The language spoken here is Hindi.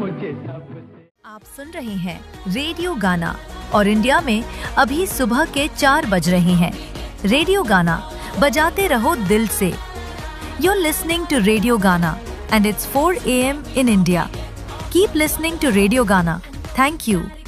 मुझे सबसे। आप सुन रहे हैं रेडियो गाना और इंडिया में अभी सुबह के 4 बज रहे हैं। रेडियो गाना बजाते रहो दिल से। You're listening to Radio Ghana and it's 4 a.m. in India. Keep listening to Radio Ghana. Thank you.